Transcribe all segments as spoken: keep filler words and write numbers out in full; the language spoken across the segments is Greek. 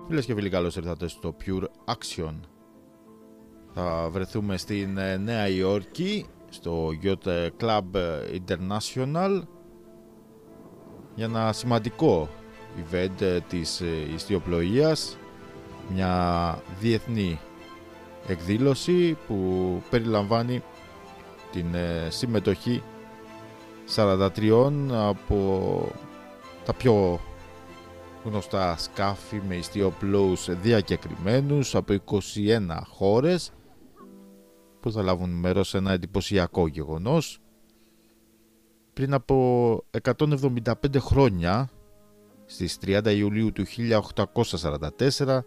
Φίλες και φίλοι, καλώς ήρθατε στο Pure Action. Θα βρεθούμε στην Νέα Υόρκη, στο Yacht Club International, για ένα σημαντικό event της ιστιοπλοείας, μια διεθνή εκδήλωση που περιλαμβάνει την συμμετοχή σαράντα τρία από τα πιο γνωστά σκάφη με ιστιοπλώους διακεκριμένους από είκοσι ένα χώρες που θα λάβουν μέρος σε ένα εντυπωσιακό γεγονός. Πριν από εκατόν εβδομήντα πέντε χρόνια, στις τριάντα Ιουλίου του χίλια οκτακόσια σαράντα τέσσερα,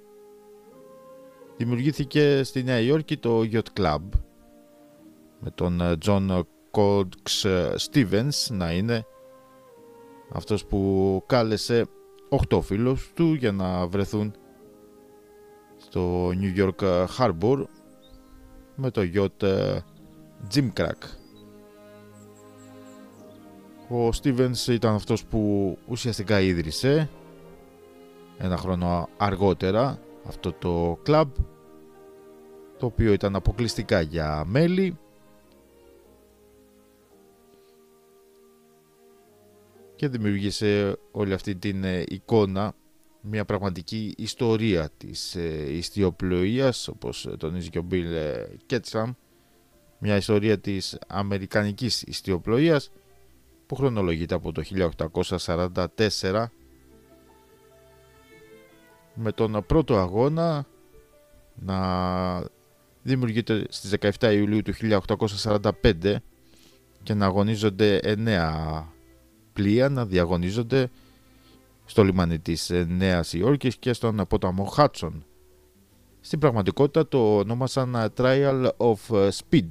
δημιουργήθηκε στη Νέα Υόρκη το Yacht Club, με τον John Cox Stevens να είναι αυτός που κάλεσε οκτώ φίλους του για να βρεθούν στο New York Harbor με το yacht Gimcrack. Ο Stevens ήταν αυτός που ουσιαστικά ίδρυσε ένα χρόνο αργότερα αυτό το club, το οποίο ήταν αποκλειστικά για μέλη, και δημιούργησε όλη αυτή την εικόνα, μια πραγματική ιστορία της ιστιοπλοείας, όπως τονίζει και ο Bill Ketchum, μια ιστορία της αμερικανικής ιστιοπλοείας που χρονολογείται από το χίλια οκτακόσια σαράντα τέσσερα, με τον πρώτο αγώνα να δημιουργείται στις δεκαεπτά Ιουλίου του χίλια οκτακόσια σαράντα πέντε και να αγωνίζονται εννέα πλοία, να διαγωνίζονται στο λιμάνι της Νέας Υόρκης και στον ποταμό Χάτσον. Στην πραγματικότητα το ονόμασαν Trial of Speed.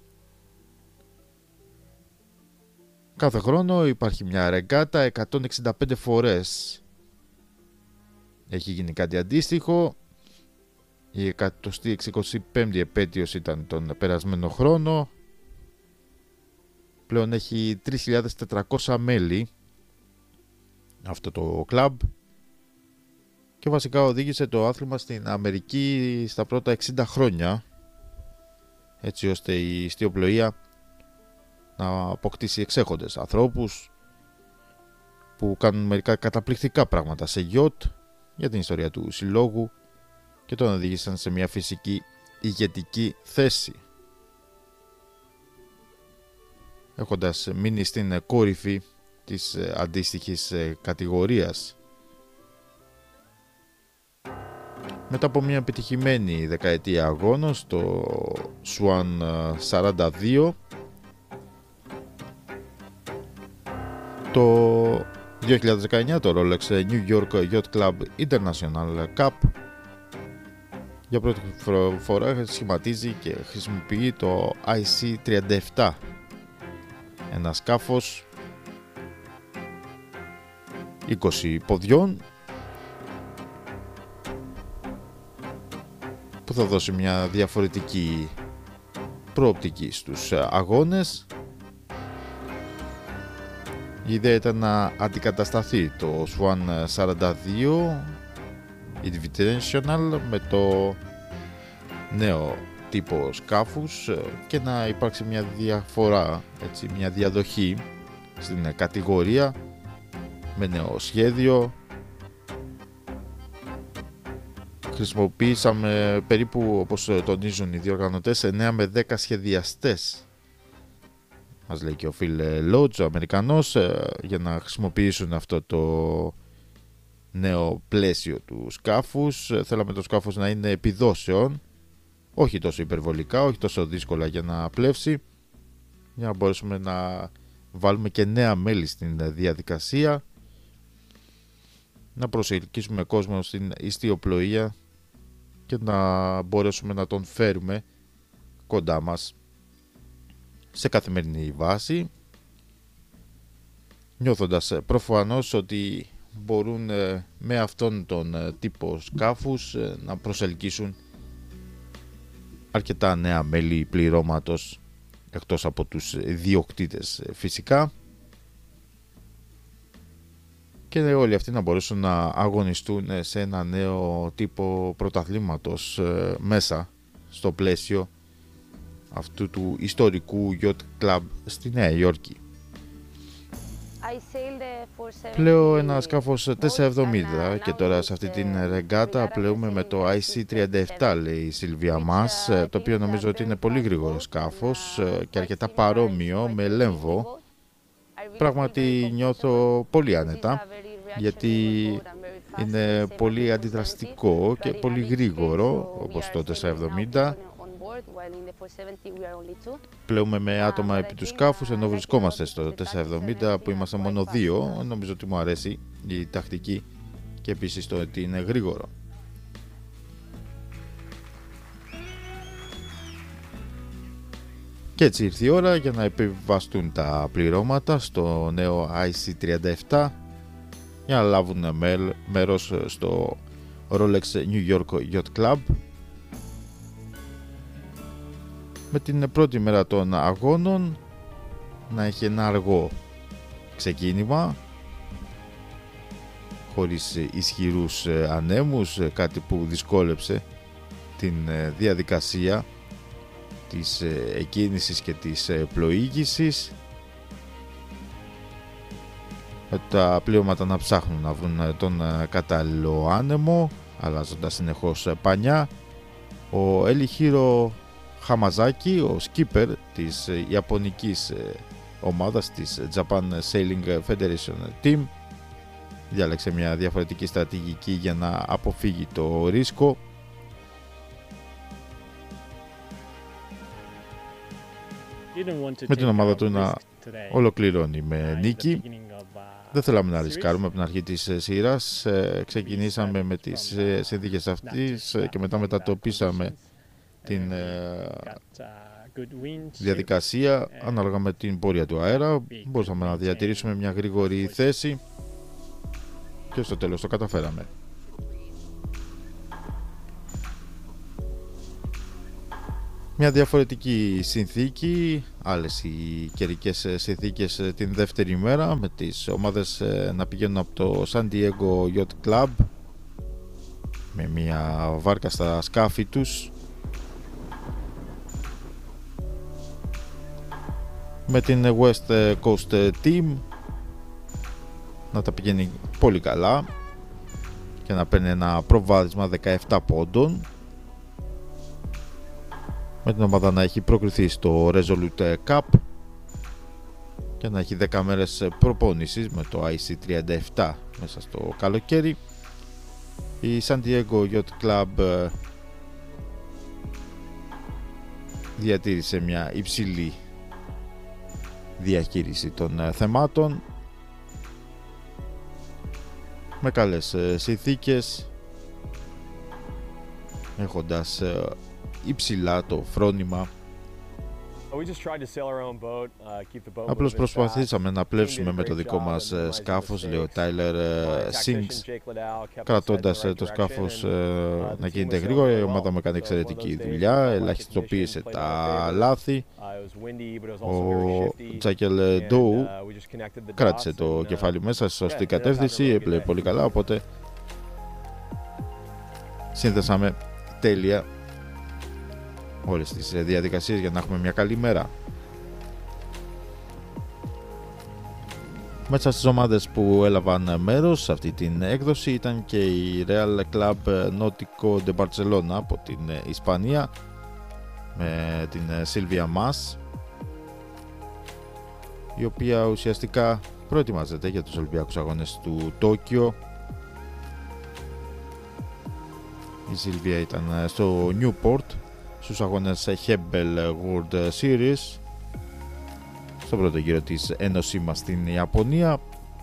Κάθε χρόνο υπάρχει μια ρεγκάτα εκατόν εξήντα πέντε φορές. Έχει γίνει κάτι αντίστοιχο. Η εκατοστή εξηκοστή πέμπτη επέτειος ήταν τον περασμένο χρόνο. Πλέον έχει τρεις χιλιάδες τετρακόσια μέλη αυτό το κλαμπ και βασικά οδήγησε το άθλημα στην Αμερική στα πρώτα εξήντα χρόνια, έτσι ώστε η ιστιοπλοεία να αποκτήσει εξέχοντες ανθρώπους που κάνουν μερικά καταπληκτικά πράγματα σε γιότ για την ιστορία του συλλόγου και τον οδήγησαν σε μια φυσική ηγετική θέση, έχοντας μείνει στην κόρυφη της αντίστοιχης κατηγορίας. Μετά από μια επιτυχημένη δεκαετία αγώνων στο Swan σαράντα δύο, το δύο χιλιάδες δεκαεννιά το Rolex New York Yacht Club International Cup για πρώτη φορά σχηματίζει και χρησιμοποιεί το άι σι τριάντα επτά, ένα σκάφος είκοσι ποδιών που θα δώσει μια διαφορετική προοπτική στους αγώνες. Η ιδέα ήταν να αντικατασταθεί το Swan σαράντα δύο Invitational με το νέο τύπο σκάφους και να υπάρξει μια διαφορά, έτσι, μια διαδοχή στην κατηγορία με νέο σχέδιο. Χρησιμοποίησαμε περίπου, όπως τονίζουν οι διοργανωτές, εννέα με δέκα σχεδιαστές, μας λέει και ο Phil Lodge, ο Αμερικανός, για να χρησιμοποιήσουν αυτό το νέο πλαίσιο του σκάφους. Θέλαμε το σκάφος να είναι επιδόσεων, όχι τόσο υπερβολικά, όχι τόσο δύσκολα για να πλεύσει, για να μπορέσουμε να βάλουμε και νέα μέλη στην διαδικασία, να προσελκύσουμε κόσμο στην ιστιοπλοεία και να μπορέσουμε να τον φέρουμε κοντά μας σε καθημερινή βάση, νιώθοντας προφανώς ότι μπορούν με αυτόν τον τύπο σκάφους να προσελκύσουν αρκετά νέα μέλη πληρώματος, εκτός από τους διοκτήτες φυσικά, και όλοι αυτοί να μπορέσουν να αγωνιστούν σε ένα νέο τύπο πρωταθλήματος μέσα στο πλαίσιο αυτού του ιστορικού yacht club στη Νέα Υόρκη. Πλέω ένα σκάφος τετρακόσια εβδομήντα και τώρα σε αυτή την ρεγκάτα πλέουμε με το άι σι τριάντα επτά, λέει η Σίλβια μας, το οποίο νομίζω ότι είναι πολύ γρήγορο σκάφος και αρκετά παρόμοιο με λέμβο. Πράγματι νιώθω πολύ άνετα, γιατί είναι πολύ αντιδραστικό και πολύ γρήγορο, όπως το τετρακόσια εβδομήντα. Πλέουμε με άτομα επί του σκάφους, ενώ βρισκόμαστε στο τετρακόσια εβδομήντα που είμαστε μόνο δύο. Νομίζω ότι μου αρέσει η τακτική και επίσης το ότι είναι γρήγορο. Και έτσι ήρθε η ώρα για να επιβαστούν τα πληρώματα στο νέο άι σι τριάντα επτά για να λάβουν μέρος στο Rolex New York Yacht Club. Με την πρώτη μέρα των αγώνων να έχει ένα αργό ξεκίνημα χωρίς ισχυρούς ανέμους, κάτι που δυσκόλεψε την διαδικασία της εκκίνησης και της πλοήγησης, με τα πλοίωματα να ψάχνουν να βρουν τον κατάλληλο άνεμο, αλλάζοντας συνεχώς πανιά. Ο Ελιχίρο Χαμαζάκη, ο skipper της ιαπωνικής ομάδας της Japan Sailing Federation Team, διάλεξε μια διαφορετική στρατηγική για να αποφύγει το ρίσκο. Με την ομάδα του να ολοκληρώνει με νίκη. Δεν θέλαμε να ρισκάρουμε από την αρχή της σειράς. Ξεκινήσαμε με τις συνθήκες αυτής και μετά μετατοπίσαμε την διαδικασία ανάλογα με την πορεία του αέρα. Μπορούσαμε να διατηρήσουμε μια γρήγορη θέση και στο τέλος το καταφέραμε. Μια διαφορετική συνθήκη, άλλες οι καιρικές συνθήκες την δεύτερη μέρα, με τις ομάδες να πηγαίνουν από το San Diego Yacht Club με μια βάρκα στα σκάφη τους, με την West Coast Team να τα πηγαίνει πολύ καλά και να παίρνει ένα προβάδισμα δεκαεπτά πόντων, με την ομάδα να έχει προκριθεί στο Resolute Cup και να έχει δέκα μέρες προπόνησης με το άι σι τριάντα επτά μέσα στο καλοκαίρι. Η San Diego Yacht Club διατήρησε μια υψηλή διαχείριση των θεμάτων με καλές συνθήκες, έχοντας υψηλά το φρόνημα. Απλώς προσπαθήσαμε να πλεύσουμε με το δικό μας σκάφος, λέει ο Τάιλερ Σίνγκς, κρατώντας το σκάφος να κινείται γρήγορα. Η ομάδα μου έκανε εξαιρετική δουλειά, ελαχιστοποίησε τα λάθη. Ο Τζάκελ Ντόου κράτησε το κεφάλι μέσα στη σωστή κατεύθυνση, έπλεε πολύ καλά, οπότε σύνδεσαμε τέλεια όλες τις διαδικασίες για να έχουμε μια καλή μέρα. Μέσα στις ομάδες που έλαβαν μέρος σε αυτή την έκδοση ήταν και η Real Club Nautico de Barcelona από την Ισπανία, με την Σίλβια μας, η οποία ουσιαστικά προετοιμάζεται για τους Ολυμπιακούς Αγώνες του Τόκιο. Η Σίλβια ήταν στο Newport στους αγώνες Hebel World Series, στον πρώτο γύρο της ένωσή μας στην Ιαπωνία.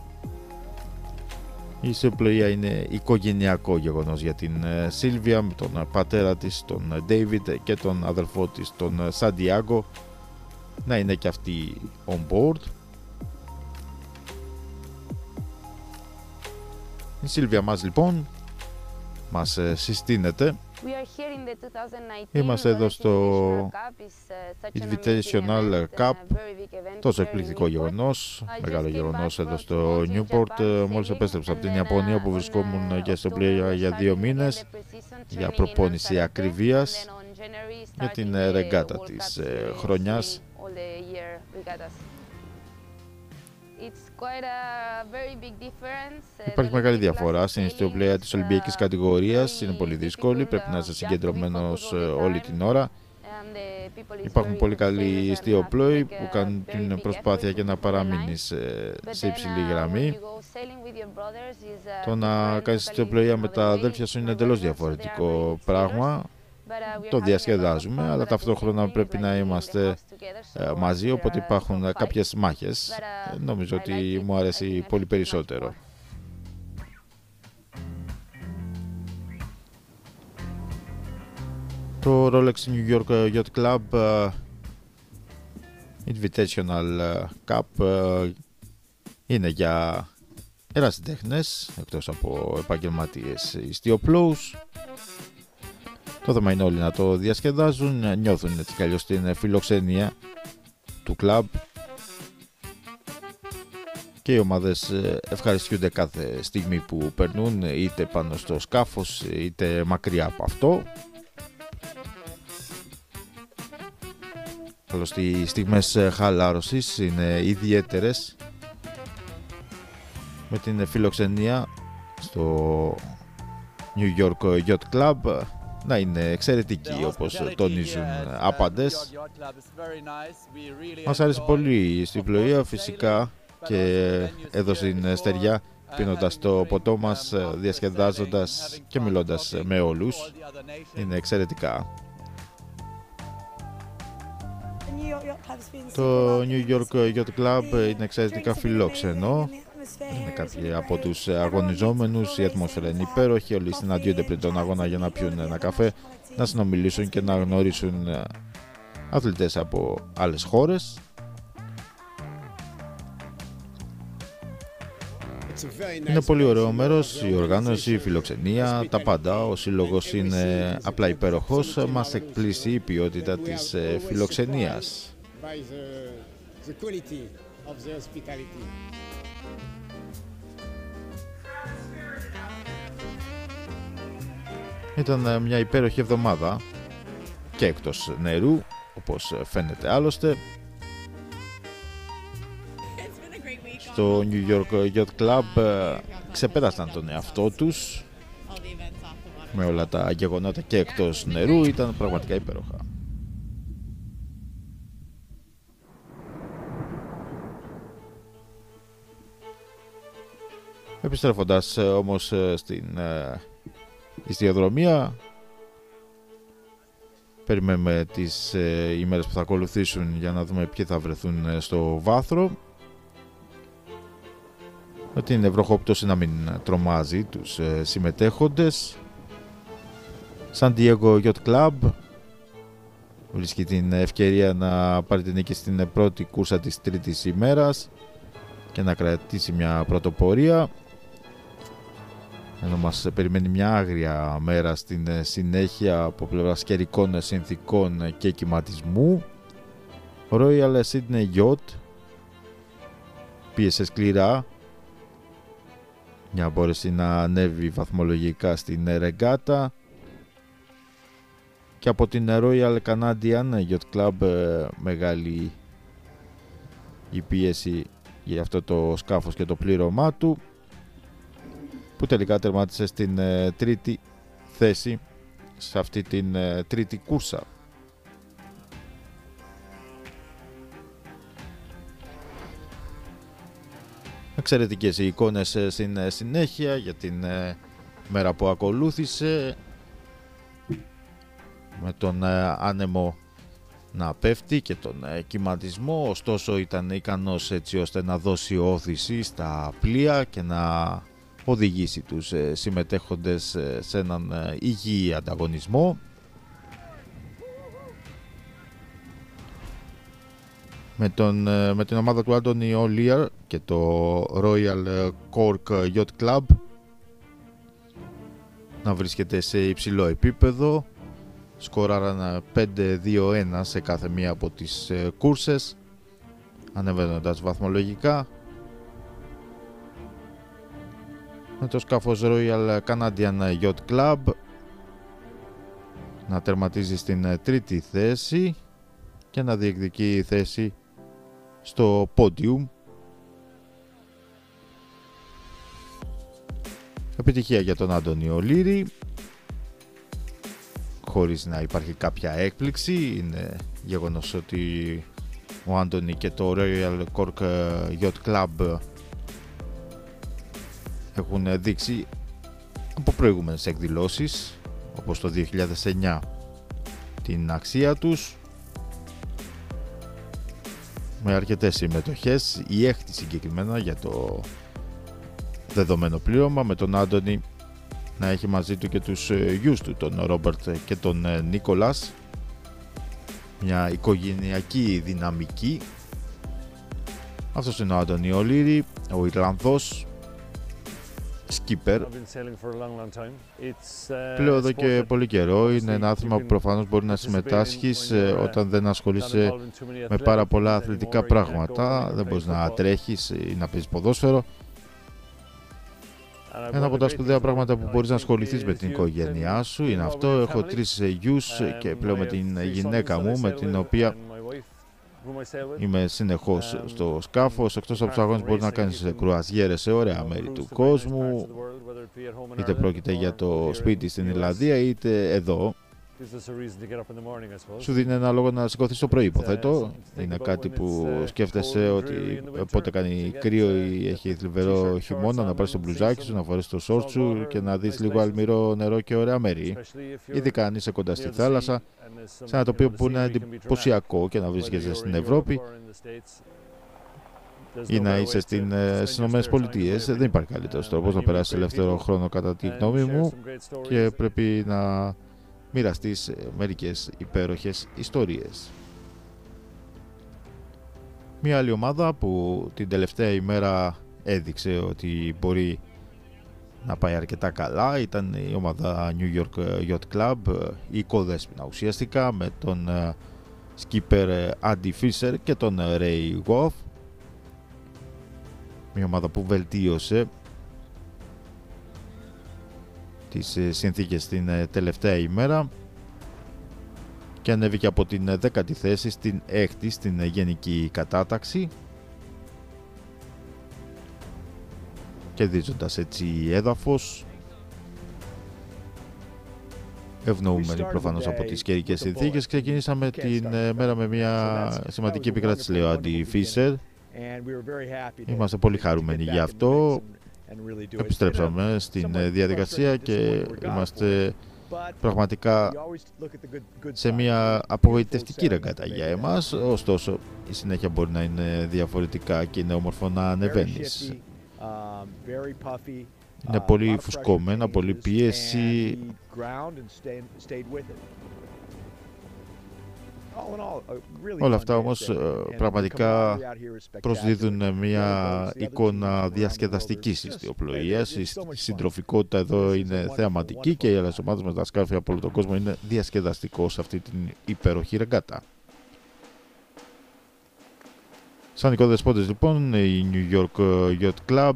Η συμπλοεία είναι οικογενειακό γεγονός για την Σίλβια, με τον πατέρα της, τον David, και τον αδελφό της, τον Santiago, να είναι και αυτοί on board. Η Σίλβια μας λοιπόν μας συστήνεται Είμαστε εδώ στο Invitational Cup, τόσο εκπληκτικό γεγονός, μεγάλο γεγονός εδώ στο Newport. Μόλις επέστρεψα από την Ιαπωνία που βρισκόμουν και στο πλοίο για δύο μήνες για προπόνηση ακριβίας για την ρεγκάτα της χρονιάς. Υπάρχει μεγάλη διαφορά στην ιστιοπλοεία της Ολυμπιακής κατηγορίας, είναι πολύ δύσκολη, πρέπει να είσαι συγκεντρωμένος όλη την ώρα. Υπάρχουν πολύ καλοί ιστιοπλόοι που κάνουν την προσπάθεια και να παραμείνεις σε υψηλή γραμμή. Το να κάνεις ιστιοπλοεία με τα αδέλφια σου είναι εντελώς διαφορετικό πράγμα. Το διασκεδάζουμε, αλλά ταυτόχρονα πρέπει να είμαστε μαζί, οπότε υπάρχουν κάποιες μάχες. Νομίζω ότι μου αρέσει πολύ περισσότερο. Το Rolex New York Yacht Club Invitational Cup είναι για ερασιτέχνες, εκτός από επαγγελματίες ιστιοπλόους. Το θέμα είναι όλοι να το διασκεδάζουν, νιώθουν έτσι κι αλλιώς την φιλοξενία του κλαμπ και οι ομάδες ευχαριστούνται κάθε στιγμή που περνούν, είτε πάνω στο σκάφος είτε μακριά από αυτό. Άλλωστε οι στιγμές χαλάρωσης είναι ιδιαίτερες με την φιλοξενία στο New York Yacht Club να είναι εξαιρετική, όπως τονίζουν άπαντες. Μας άρεσε πολύ στην πλοία φυσικά και εδώ στην στεριά, πίνοντας το ποτό μας, διασκεδάζοντας και μιλώντας με όλους. Είναι εξαιρετικά. Το New York Yacht Club είναι εξαιρετικά φιλόξενο. Είναι κάποιοι από τους αγωνιζόμενους, η ατμόσφαιρα είναι υπέροχη, όλοι συναντιούνται πριν τον αγώνα για να πιούν ένα καφέ, να συνομιλήσουν και να γνωρίσουν αθλητές από άλλες χώρες. Είναι πολύ ωραίο μέρος, η οργάνωση, η φιλοξενία, τα πάντα. Ο σύλλογος είναι απλά υπέροχος, μας εκπλήσει η ποιότητα της φιλοξενίας. Ήταν μια υπέροχη εβδομάδα και εκτός νερού, όπως φαίνεται άλλωστε. Στο New York Yacht Club ξεπέρασαν τον εαυτό τους με όλα τα γεγονότα και εκτός νερού, ήταν πραγματικά υπέροχα. Επιστρέφοντας όμως στην ιστιοδρομία, περιμένουμε τις ε, ημέρες που θα ακολουθήσουν για να δούμε ποιοι θα βρεθούν στο βάθρο. Με την ευρωχόπτωση να μην τρομάζει τους ε, συμμετέχοντες. San Diego Yacht Club βρίσκει την ευκαιρία να πάρει την νίκη στην πρώτη κούρσα της τρίτης ημέρας και να κρατήσει μια πρωτοπορία, ενώ μας περιμένει μια άγρια μέρα στην συνέχεια από πλευράς καιρικών συνθήκων και κυματισμού. Ο Royal Sydney Yacht πίεσε σκληρά για να μπορέσει να ανέβει βαθμολογικά στην ρεγκάτα, και από την Royal Canadian Yacht Club μεγάλη η πίεση για αυτό το σκάφος και το πλήρωμά του, που τελικά τερμάτισε στην ε, τρίτη θέση σε αυτή την ε, τρίτη κούρσα. Εξαιρετικές οι εικόνες ε, στην ε, συνέχεια για την ε, μέρα που ακολούθησε, με τον ε, άνεμο να πέφτει και τον ε, κυματισμό, ωστόσο ήταν ικανός έτσι ώστε να δώσει όθηση στα πλοία και να οδηγήσει τους ε, συμμετέχοντες ε, σε έναν ε, υγιή ανταγωνισμό. Με, τον, ε, με την ομάδα του Anthony O'Lear και το Royal Cork Yacht Club να βρίσκεται σε υψηλό επίπεδο. Σκοράραν πέντε δύο ένα σε κάθε μία από τις κούρσες, ανεβαίνοντας βαθμολογικά, με το σκάφος Royal Canadian Yacht Club να τερματίζει στην τρίτη θέση και να διεκδικεί θέση στο podium. Επιτυχία για τον Άντωνη Ολύρη, χωρίς να υπάρχει κάποια έκπληξη. Είναι γεγονός ότι ο Άντωνη και το Royal Cork Yacht Club έχουν δείξει από προηγούμενες εκδηλώσεις, όπως το δύο χιλιάδες εννιά, την αξία τους, με αρκετές συμμετοχές, η έκτη συγκεκριμένα για το δεδομένο πλήρωμα, με τον Άντωνη να έχει μαζί του και τους γιους του, τον Ρόμπερτ και τον Νίκολας, μια οικογενειακή δυναμική. Αυτός είναι ο Άντωνη Ολύρη, ο Ιρλανδός σκίπερ. Πλέον εδώ και πολύ καιρό. Είναι ένα άθλημα που προφανώς μπορεί να συμμετάσχεις όταν δεν ασχολείσαι με πάρα πολλά αθλητικά πράγματα. Δεν μπορείς να τρέχεις ή να παίζεις ποδόσφαιρο. Ένα από τα σπουδαία πράγματα που μπορείς να ασχοληθείς με την οικογένειά σου είναι αυτό. Έχω τρεις γιους και πλέον με την γυναίκα μου, με την οποία είμαι συνεχώς στο σκάφος. Εκτός από τους αγώνες μπορείς να κάνεις κρουαζιέρες σε ωραία μέρη του κόσμου, είτε πρόκειται για το σπίτι στην Ιρλανδία είτε εδώ. Σου δίνει ένα λόγο να σηκωθείς το πρωί, υποθέτω. Είναι κάτι που σκέφτεσαι ότι πότε κάνει κρύο ή έχει θλιβερό χειμώνα, να πάρεις το μπλουζάκι σου, να φορέσεις το σόρτ σου και να δεις λίγο αλμυρό νερό και ωραία μέρη. Ειδικά αν είσαι κοντά στη θάλασσα, σε ένα τοπίο που είναι εντυπωσιακό και να βρίσκεσαι στην Ευρώπη ή να είσαι στην, στις Ηνωμένες Πολιτείες. Δεν υπάρχει καλύτερος τρόπος να περάσεις ελεύθερο χρόνο, κατά τη γνώμη μου, και πρέπει να μοιραστείς μερικές υπέροχες ιστορίες. Μια άλλη ομάδα που την τελευταία ημέρα έδειξε ότι μπορεί να πάει αρκετά καλά ήταν η ομάδα New York Yacht Club, η οικοδέσποινα ουσιαστικά, με τον skipper Andy Fisher και τον Ray Goff. Μια ομάδα που βελτίωσε τις συνθήκες την τελευταία ημέρα και ανέβηκε από την δέκατη θέση στην έκτη στην γενική κατάταξη, κερδίζοντας έτσι έδαφος, ευνοούμενοι προφανώς από τις καιρικές συνθήκες. Ξεκινήσαμε την μέρα με μια σημαντική επικράτηση, λέει ο Andy Fisher. Είμαστε πολύ χαρούμενοι γι' αυτό. Επιστρέψαμε στην διαδικασία και είμαστε πραγματικά σε μια απογοητευτική ρεγκάτα για εμάς. Ωστόσο, η συνέχεια μπορεί να είναι διαφορετικά και είναι όμορφο να ανεβαίνεις. Είναι πολύ φουσκωμένα, πολύ πίεση. Όλα αυτά όμως πραγματικά προσδίδουν μια εικόνα διασκεδαστικής ιστιοπλοείας. Η συντροφικότητα εδώ είναι θεαματική και οι άλλες ομάδες με τα σκάφη από όλο τον κόσμο είναι διασκεδαστικό σε αυτή την υπέροχη ρεγκάτα. Σαν οικοδεσπότες λοιπόν, η New York Yacht Club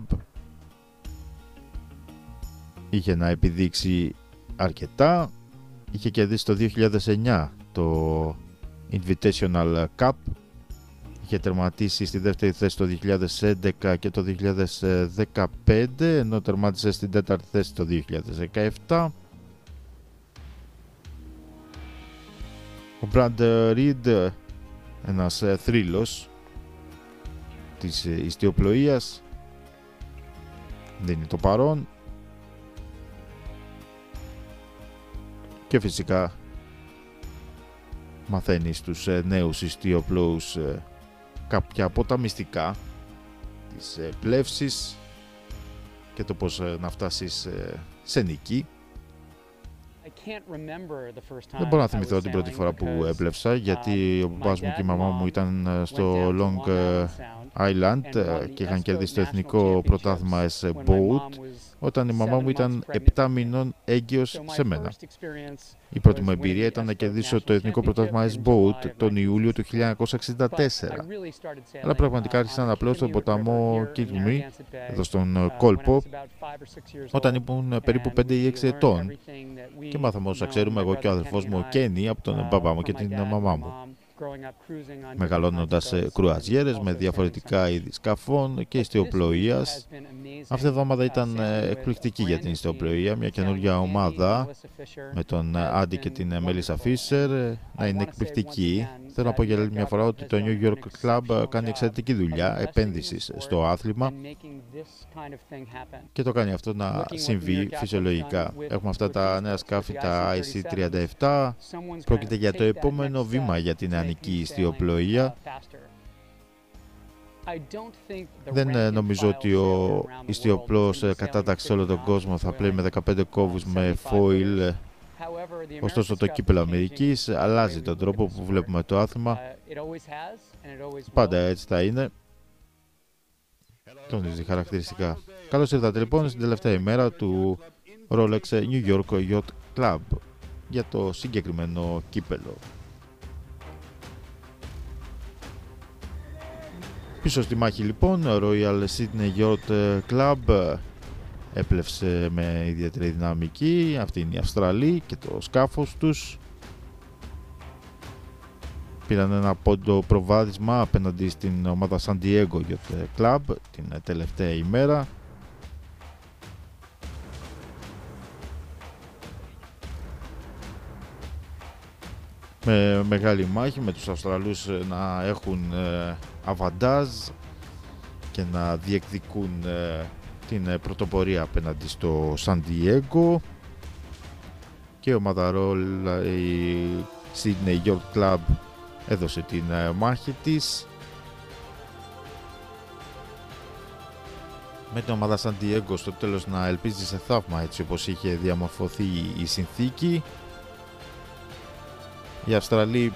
είχε να επιδείξει αρκετά. Είχε κερδίσει το δύο χιλιάδες εννιά το Invitational Cup, είχε τερματίσει στη δεύτερη θέση το δύο χιλιάδες έντεκα και το δύο χιλιάδες δεκαπέντε, ενώ τερμάτισε στην τέταρτη θέση το δύο χιλιάδες δεκαεπτά. Ο Brad Reed, ένας θρύλος της ιστιοπλοείας, δίνει το παρόν και φυσικά μαθαίνει στους νέους ιστιοπλόους κάποια από τα μυστικά της πλεύσης και το πώς να φτάσεις σε νική. Δεν μπορώ να θυμηθώ την πρώτη φορά που έπλευσα, γιατί ο μπαμπάς μου και η μαμά μου ήταν στο Long Island και είχαν κερδίσει το εθνικό πρωτάθλημα as boat, όταν η μαμά μου ήταν επτά μηνών έγκυος σε μένα. Η πρώτη μου εμπειρία ήταν να κερδίσω το εθνικό πρωτάθλημα as boat τον Ιούλιο του χίλια εννιακόσια εξήντα τέσσερα. Αλλά πραγματικά άρχισα να πλέω στον ποταμό Kidney, εδώ στον κόλπο, όταν ήμουν περίπου πέντε ή έξι ετών. Και μάθαμε όσα ξέρουμε εγώ και ο αδελφός μου ο Κένι από τον μπαμπά μου και την μαμά μου. Μεγαλώνοντας σε κρουαζιέρες με διαφορετικά είδη σκαφών και ιστιοπλοείας. Αυτή η εβδομάδα ήταν εκπληκτική για την ιστιοπλοεία, μια καινούργια ομάδα με τον Άντι και την Μέλισσα Φίσερ να είναι εκπληκτική. Θέλω να πω για άλλη μια φορά ότι το New York Club κάνει εξαιρετική δουλειά επένδυσης στο άθλημα και το κάνει αυτό να συμβεί φυσιολογικά. Έχουμε αυτά τα νέα σκάφη, τα άι σι τριάντα επτά. Πρόκειται για το επόμενο βήμα για την νεανική ιστιοπλοεία. Δεν νομίζω ότι ο ιστιοπλός κατάταξη σε όλο τον κόσμο θα πλέει με δεκαπέντε κόβους με foil. Ωστόσο το κύπελλο Αμερικής αλλάζει τον τρόπο που βλέπουμε το άθλημα. Πάντα έτσι θα είναι. Τονίζει χαρακτηριστικά. Καλώς ήρθατε λοιπόν στην τελευταία ημέρα του Rolex New York Yacht Club για το συγκεκριμένο κύπελλο. Πίσω στη μάχη λοιπόν, ο Royal Sydney Yacht Club έπλευσε με ιδιαίτερη δυναμική. Αυτή είναι η Αυστραλή και το σκάφος τους. Πήραν ένα πόντο προβάδισμα απέναντι στην ομάδα San Diego Yacht Club την τελευταία ημέρα. Με μεγάλη μάχη, με τους Αυστραλούς να έχουν αβαντάζ και να διεκδικούν την πρωτοπορία απέναντι στο San Diego. Και η ομάδα Royal, η Sydney Yacht Club, έδωσε την μάχη της με την ομάδα San Diego στο τέλος να ελπίζει σε θαύμα, έτσι όπως είχε διαμορφωθεί η συνθήκη. Οι Αυστραλοί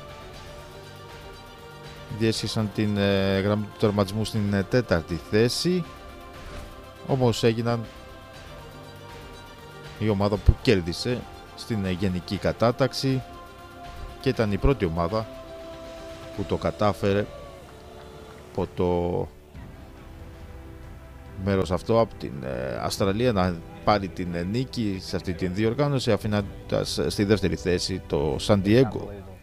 διέσχισαν την ε, γραμμή του τερματισμού στην ε, τέταρτη θέση, όμως έγιναν η ομάδα που κέρδισε στην ε, γενική κατάταξη και ήταν η πρώτη ομάδα που το κατάφερε από το μέρος αυτό, από την ε, Αυστραλία, να πάρει την ε, νίκη σε αυτή την διοργάνωση, αφήνοντας στη δεύτερη θέση το San Diego.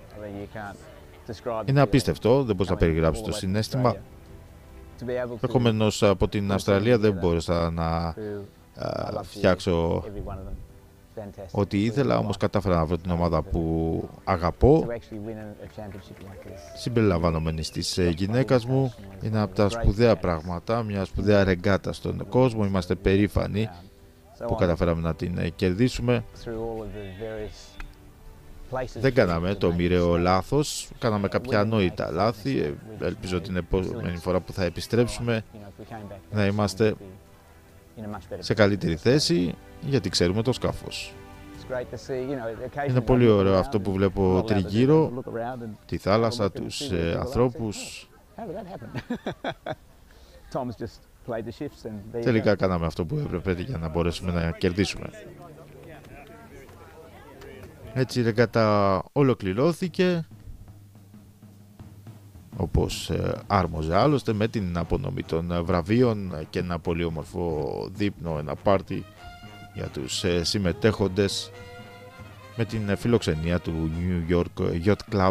Είναι απίστευτο, δεν μπορείς να περιγράψεις το συναίσθημα. Ερχόμενος από την Αυστραλία δεν μπόρεσα να α, φτιάξω ό,τι ήθελα, όμως κατάφερα να βρω την ομάδα που αγαπώ, συμπεριλαμβανομένης της γυναίκας μου. Είναι από τα σπουδαία πράγματα, μια σπουδαία ρεγκάτα στον κόσμο. Είμαστε περήφανοι που καταφέραμε να την κερδίσουμε. Δεν κάναμε το μοιραίο λάθος, κάναμε κάποια ανόητα λάθη. Ελπίζω την επόμενη φορά που θα επιστρέψουμε να είμαστε σε καλύτερη θέση, γιατί ξέρουμε το σκάφος. Είναι πολύ ωραίο αυτό που βλέπω τριγύρω, τη θάλασσα, τους ε, ανθρώπους. Τελικά κάναμε αυτό που έπρεπε για να μπορέσουμε να κερδίσουμε. Έτσι η ρεγκάτα ολοκληρώθηκε όπως ε, άρμοζε, άλλωστε, με την απονομή των ε, βραβείων και ένα πολύ όμορφο δείπνο, ένα πάρτι για τους ε, συμμετέχοντες, με την ε, φιλοξενία του New York Yacht Club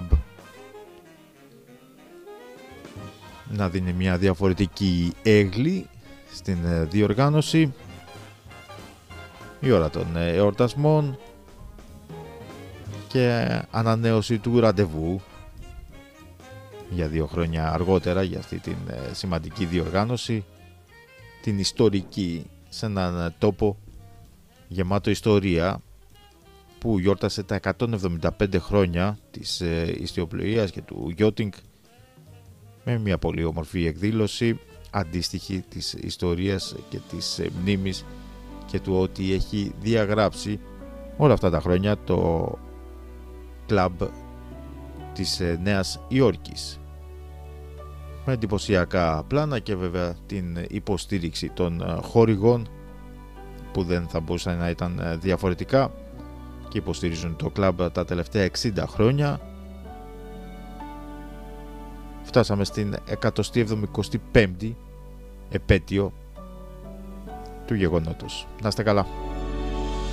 να δίνει μια διαφορετική έγκλη στην ε, διοργάνωση. Η ώρα των ε, εορτασμών και ανανέωση του ραντεβού για δύο χρόνια αργότερα για αυτή την ε, σημαντική διοργάνωση, την ιστορική, σε έναν τόπο γεμάτο ιστορία που γιόρτασε τα εκατόν εβδομήντα πέντε χρόνια της ε, ιστιοπλοείας και του yachting, με μια πολύ όμορφη εκδήλωση αντίστοιχη της ιστορίας και της ε, μνήμης και του ότι έχει διαγράψει όλα αυτά τα χρόνια το κλαμπ της Νέας Υόρκης, με εντυπωσιακά πλάνα και βέβαια την υποστήριξη των χορηγών που δεν θα μπορούσαν να ήταν διαφορετικά και υποστηρίζουν το κλαμπ τα τελευταία εξήντα χρόνια. Φτάσαμε στην εκατοστή εβδομηκοστή πέμπτη επέτειο του γεγονότος. Να είστε καλά.